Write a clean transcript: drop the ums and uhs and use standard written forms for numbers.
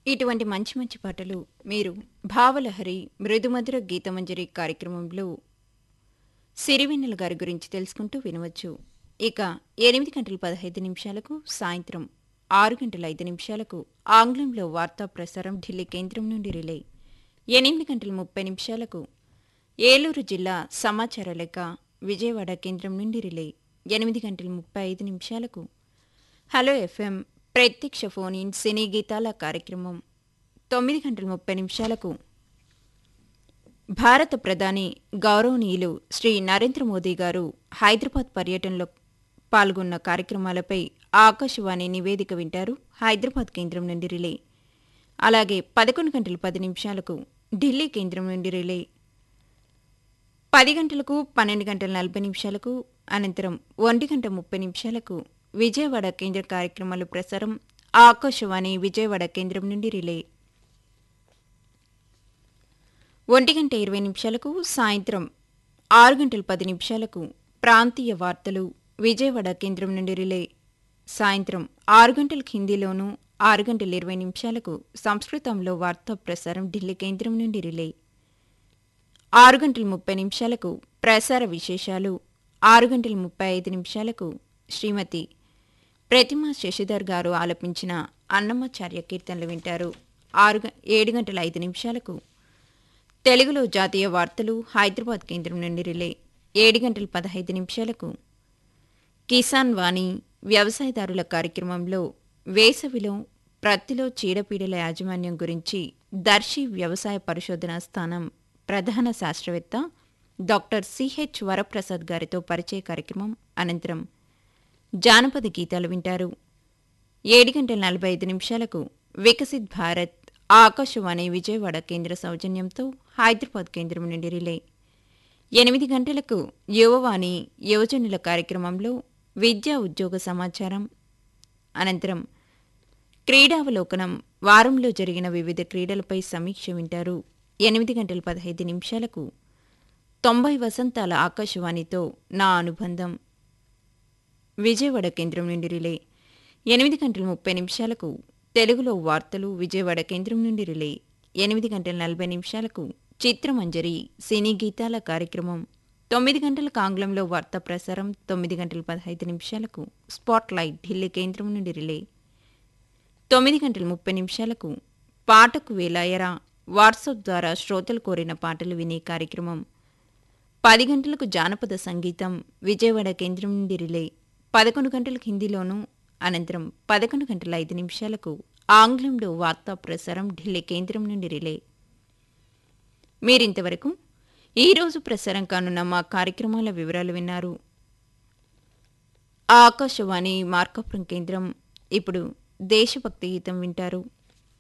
ఇటువంటి మంచి మంచి పాటలు మీరు భావలహరి మృదుమధుర గీతమంజరి కార్యక్రమంలో సిరివెన్నెల గారి గురించి తెలుసుకుంటూ వినవచ్చు. ఇక 8 గంటల 15 నిమిషాలకు సాయంత్రం 6 గంటల 5 నిమిషాలకు ఆంగ్లంలో వార్తా ప్రసారం ఢిల్లీ కేంద్రం నుండి రిలే. 8 గంటల 30 నిమిషాలకు ఏలూరు జిల్లా సమాచార లేఖ విజయవాడ కేంద్రం నుండి రిలే. 8 గంటల 35 నిమిషాలకు హలో ఎఫ్ఎం ప్రత్యక్ష ఫోన్ ఇన్ సినీ గీతాల కార్యక్రమం. 9 గంటల 30 నిమిషాలకు భారత ప్రధాని గౌరవనీయులు శ్రీ నరేంద్ర మోదీ గారు హైదరాబాద్ పర్యటనలో పాల్గొన్న కార్యక్రమాలపై ఆకాశవాణి నివేదిక వింటారు, హైదరాబాద్ కేంద్రం నుండి రిలే. అలాగే 11 గంటల 10 నిమిషాలకు ఢిల్లీ కేంద్రం నుండి రిలే. 10 గంటలకు 12 గంటల 40 నిమిషాలకు అనంతరం 1 గంట 30 నిమిషాలకు విజయవాడ కేంద్ర కార్యక్రమాలు ప్రసారం, ఆకాశవాణి విజయవాడ కేంద్రం నుండి రిలే. 1 గంట 20 నిమిషాలకు సాయంత్రం 6 గంటల 10 నిమిషాలకు ప్రాంతీయ వార్తలు విజయవాడ కేంద్రం నుండి రిలే. సాయంత్రం 6 గంటలకు హిందీలోనూ 6 గంటల 20 నిమిషాలకు సంస్కృతంలో వార్తా ప్రసారం ఢిల్లీ కేంద్రం నుండి రిలే. 6 గంటల 30 నిమిషాలకు ప్రసార విశేషాలు, 6 గంటల 35 నిమిషాలకు శ్రీమతి ప్రతిమా శశిధర్ గారు ఆలపించిన అన్నమాచార్య కీర్తనలు వింటారు. 7 గంటల 5 నిమిషాలకు తెలుగులో జాతీయ వార్తలు హైదరాబాద్ కేంద్రం నుండి రిలే. 7 గంటల 15 నిమిషాలకు కిసాన్ వాణి వ్యవసాయదారుల కార్యక్రమంలో వేసవిలో ప్రత్తిలో చీడపీడల యాజమాన్యం గురించి దర్శి వ్యవసాయ పరిశోధనా స్థానం ప్రధాన శాస్త్రవేత్త డాక్టర్ సిహెచ్ వరప్రసాద్ గారితో పరిచయ కార్యక్రమం. అనంతరం జానపద గీతాలు వింటారు. 7 గంటల 45 నిమిషాలకు వికసిత్ భారత్ ఆకాశవాణి విజయవాడ కేంద్ర సౌజన్యంతో హైదరాబాద్ కేంద్రం నుండి రిలే. 8 గంటలకు యువవాణి యువజనుల కార్యక్రమంలో విద్యా ఉద్యోగ సమాచారం. అనంతరం క్రీడావలోకనం, వారంలో జరిగిన వివిధ క్రీడలపై సమీక్ష వింటారు. 8 గంటల 15 నిమిషాలకు 90 వసంతాల ఆకాశవాణితో నా అనుబంధం విజయవాడ కేంద్రం నుండి రిలే. 8 గంటల 30 నిమిషాలకు తెలుగులో వార్తలు విజయవాడ కేంద్రం నుండి రిలే. 8 గంటల 40 నిమిషాలకు చిత్రమంజరి సినీ గీతాల కార్యక్రమం. 9 గంటలకు ఆంగ్లంలో వార్తా ప్రసారం. 9 గంటల 15 నిమిషాలకు స్పాట్ లైట్ ఢిల్లీ కేంద్రం నుండి రిలే. 9 గంటల 30 నిమిషాలకు పాటకు వేలాయరా వాట్సాప్ ద్వారా శ్రోతలు కోరిన పాటలు వినే కార్యక్రమం. 10 గంటలకు జానపద సంగీతం విజయవాడ కేంద్రం నుండి రిలే. 11 గంటలకు హిందీలోనూ, అనంతరం 11 గంటల 5 నిమిషాలకు ఆంగ్లంలో వార్తా ప్రసారం ఢిల్లీ కేంద్రం నుండి రిలే. మీరింతవరకు ఈరోజు ప్రసారం కానున్న మా కార్యక్రమాల వివరాలు విన్నారు. ఆకాశవాణి మార్కాపురం కేంద్రం ఇప్పుడు దేశభక్తి గీతం వింటారు.